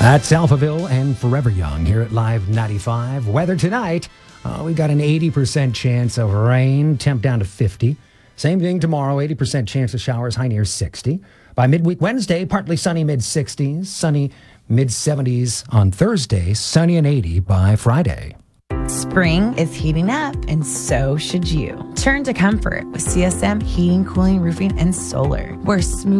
That's Alphaville and Forever Young here at Live 95. Weather tonight, we got an 80% chance of rain, temp down to 50. Same thing tomorrow, 80% chance of showers, high near 60. By midweek Wednesday, partly sunny mid-60s, sunny mid-70s on Thursday, sunny and 80 by Friday. Spring is heating up, and so should you. Turn to comfort with CSM Heating, Cooling, Roofing, and Solar, where smooth